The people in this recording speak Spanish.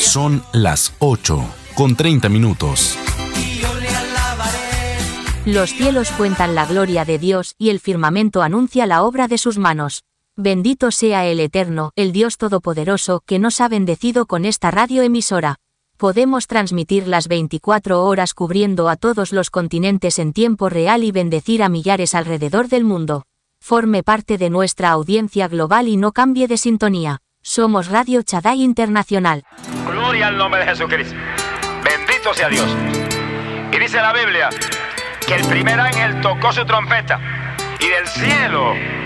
Son las 8:30. Los cielos cuentan la gloria de Dios y el firmamento anuncia la obra de sus manos. Bendito sea el Eterno, el Dios Todopoderoso, que nos ha bendecido con esta radioemisora. Podemos transmitir las 24 horas cubriendo a todos los continentes en tiempo real y bendecir a millares alrededor del mundo. Forme parte de nuestra audiencia global y no cambie de sintonía. Somos Radio Shaddai Internacional. Gloria al nombre de Jesucristo. Bendito sea Dios. Y dice la Biblia que el primer ángel tocó su trompeta y del cielo